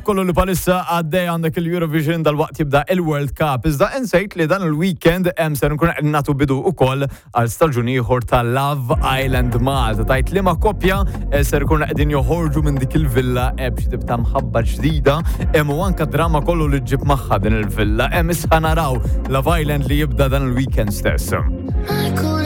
kollu li palissa għaddej għandek il-Eurovision dal-waqt jibda il-World Cup. Iżda insejt li dan il-weekend ser nkun qed nagħtu bidu ukoll għal staġun ieħor ta' Love Island Malta. Tajt li ma koppja ser ikun qegħdin joħorġu minn dik il-villa b'xi tip ta' mħabba ġdida hemm anke drama kollu li ġib magħha din il-villa. Issa naraw Love Island li jibda dan il-weekend stess.